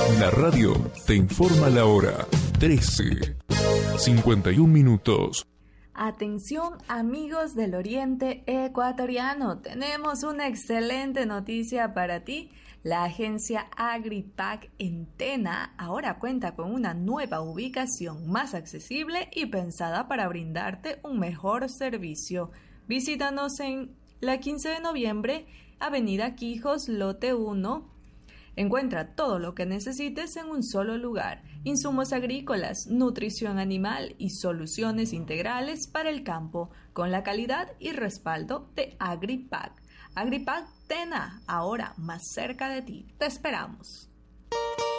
La radio te informa la hora. 13:51. Atención amigos del Oriente Ecuatoriano, tenemos una excelente noticia para ti. La agencia Agripac en Tena ahora cuenta con una nueva ubicación más accesible y pensada para brindarte un mejor servicio. Visítanos en la 15 de noviembre, Avenida Quijos, lote 1. Encuentra todo lo que necesites en un solo lugar: insumos agrícolas, nutrición animal y soluciones integrales para el campo, con la calidad y respaldo de Agripac. Agripac Tena, ahora más cerca de ti. Te esperamos.